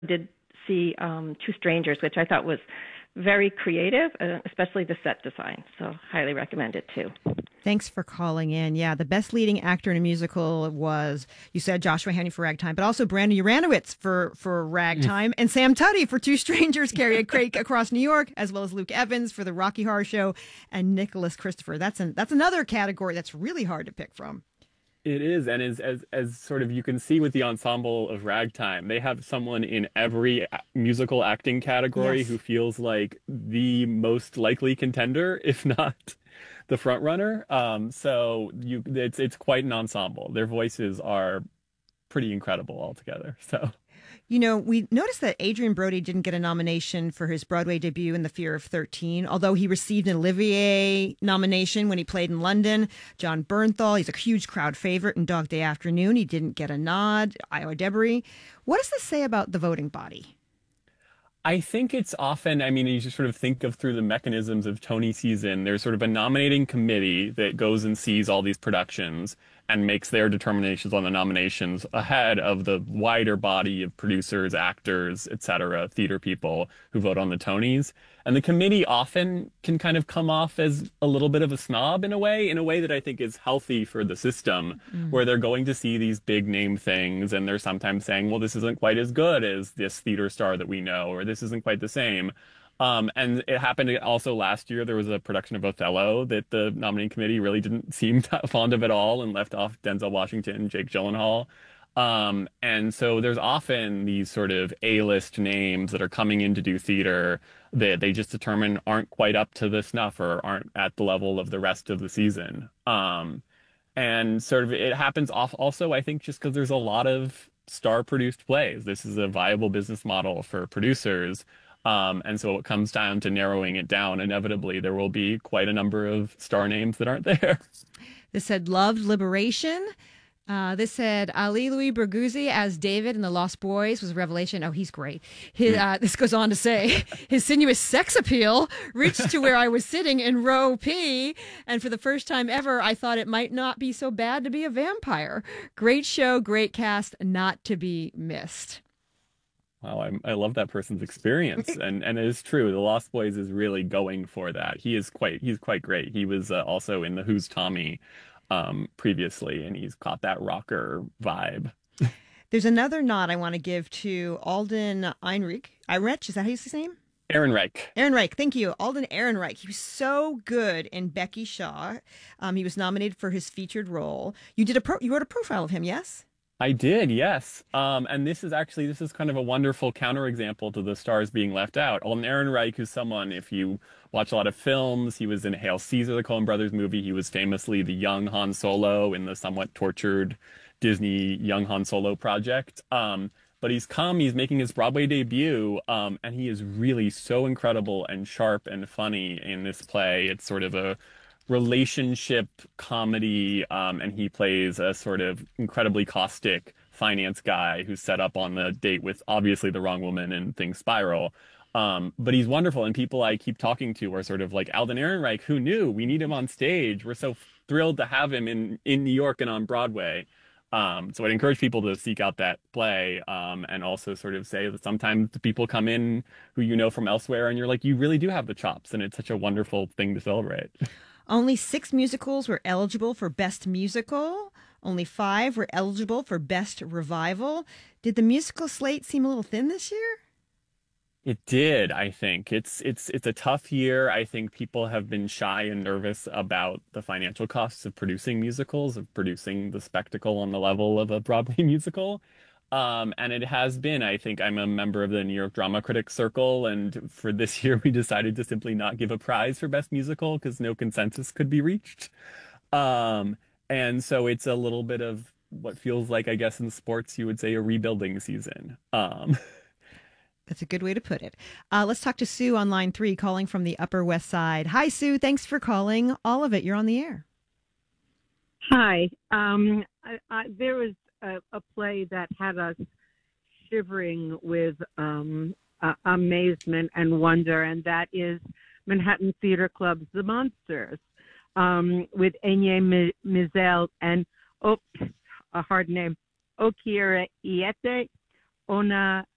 did see Two Strangers, which I thought was very creative, especially the set design. So highly recommend it too. Thanks for calling in. Yeah, the best leading actor in a musical was, you said, Joshua Henry for Ragtime, but also Brandon Uranowitz for Ragtime, and Sam Tutty for Two Strangers, Carrie Craig Across New York, as well as Luke Evans for The Rocky Horror Show, and Nicholas Christopher. That's another category that's really hard to pick from. It is, and as sort of you can see with the ensemble of Ragtime, they have someone in every musical acting category Yes. who feels like the most likely contender, if not the front runner. It's quite an ensemble. Their voices are pretty incredible altogether. So. You know, we noticed that Adrian Brody didn't get a nomination for his Broadway debut in The Fear of 13, although he received an Olivier nomination when he played in London. John Bernthal, he's a huge crowd favorite in Dog Day Afternoon. He didn't get a nod. Iowa Debris. What does this say about the voting body? I think it's often, I mean, you just sort of think of through the mechanisms of Tony season, there's sort of a nominating committee that goes and sees all these productions and makes their determinations on the nominations ahead of the wider body of producers, actors, etc., theater people who vote on the Tonys. And the committee often can kind of come off as a little bit of a snob in a way that I think is healthy for the system, where they're going to see these big name things and they're sometimes saying, well, this isn't quite as good as this theater star that we know, or this isn't quite the same. And it happened also last year. There was a production of Othello that the nominating committee really didn't seem fond of at all and left off Denzel Washington and Jake Gyllenhaal. And so there's often these sort of A-list names that are coming in to do theater that they just determine aren't quite up to the snuff or aren't at the level of the rest of the season. And sort of it happens also, I think, just because there's a lot of star-produced plays. This is a viable business model for producers. And so it comes down to narrowing it down. Inevitably, there will be quite a number of star names that aren't there. This said Loved Liberation. This said Ali Louis Berguzzi as David in The Lost Boys was a revelation. Oh, he's great. This goes on to say, his sinuous sex appeal reached to where I was sitting in row P, and for the first time ever, I thought it might not be so bad to be a vampire. Great show, great cast, not to be missed. Wow, I love that person's experience, and it is true. The Lost Boys is really going for that. He's quite great. He was also in the Who's Tommy previously, and he's got that rocker vibe. There's another nod I want to give to Alden Ehrenreich. Is that his name? Ehrenreich. Ehrenreich, thank you. Alden Ehrenreich. He was so good in Becky Shaw. He was nominated for his featured role. You wrote a profile of him, yes? I did, yes. And this is kind of a wonderful counterexample to the stars being left out. Alden Ehrenreich, who's someone, if you watch a lot of films, he was in Hail Caesar, the Coen Brothers movie. He was famously the young Han Solo in the somewhat tortured Disney young Han Solo project. But he's making his Broadway debut, and he is really so incredible and sharp and funny in this play. It's sort of a relationship comedy, and he plays a sort of incredibly caustic finance guy who's set up on the date with obviously the wrong woman and things spiral. But he's wonderful, and people I keep talking to are sort of like, Alden Ehrenreich, who knew? We need him on stage. We're so thrilled to have him in New York and on Broadway. So I'd encourage people to seek out that play, and also sort of say that sometimes the people come in who you know from elsewhere, and you're like, you really do have the chops, and it's such a wonderful thing to celebrate. Only 6 musicals were eligible for Best Musical. Only 5 were eligible for Best Revival. Did the musical slate seem a little thin this year? It did, I think. It's a tough year. I think people have been shy and nervous about the financial costs of producing musicals, of producing the spectacle on the level of a Broadway musical. And it has been, I think I'm a member of the New York Drama Critics Circle, and for this year we decided to simply not give a prize for Best Musical because no consensus could be reached. And so it's a little bit of what feels like, I guess in sports, you would say a rebuilding season. That's a good way to put it. Let's talk to Sue on line 3, calling from the Upper West Side. Hi, Sue. Thanks for calling. All of it. You're on the air. Hi. There was a play that had us shivering with amazement and wonder, and that is Manhattan Theater Club's The Monsters, with Enye Mizel and, a hard name, Okira Iete Ona